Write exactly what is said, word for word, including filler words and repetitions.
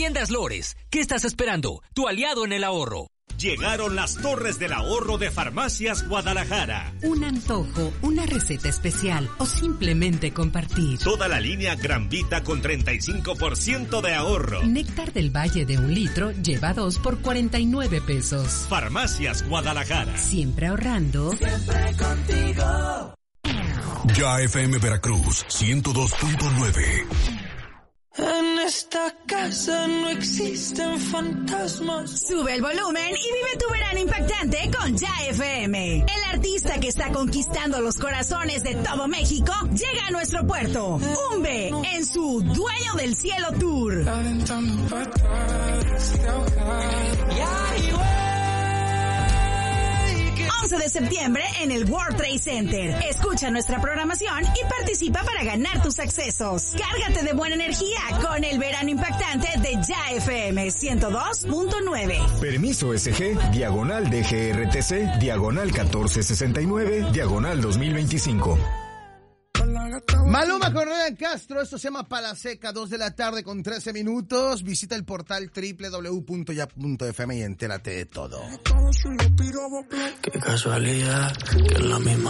Tiendas Lores, ¿qué estás esperando? Tu aliado en el ahorro. Llegaron las Torres del Ahorro de Farmacias Guadalajara. Un antojo, una receta especial o simplemente compartir. Toda la línea Gran Vita con treinta y cinco por ciento de ahorro. Néctar del Valle de un litro lleva dos por cuarenta y nueve pesos. Farmacias Guadalajara. Siempre ahorrando. Siempre contigo. Ya F M Veracruz ciento dos punto nueve. En esta casa no existen fantasmas. Sube el volumen y vive tu verano impactante con Ya F M. El artista que está conquistando los corazones de todo México llega a nuestro puerto. Umbe en su Dueño del Cielo Tour. once de septiembre en el World Trade Center. Escucha nuestra programación y participa para ganar tus accesos. Cárgate de buena energía con el verano impactante de Ya F M ciento dos punto nueve. Permiso S G, diagonal D G R T C, diagonal catorce sesenta y nueve, diagonal dos mil veinticinco. Maluma con Ryan Castro, esto se llama Palaseca, dos de la tarde con trece minutos. Visita el portal doble u doble u doble u punto ya punto f m y entérate de todo. Qué casualidad, que es la misma.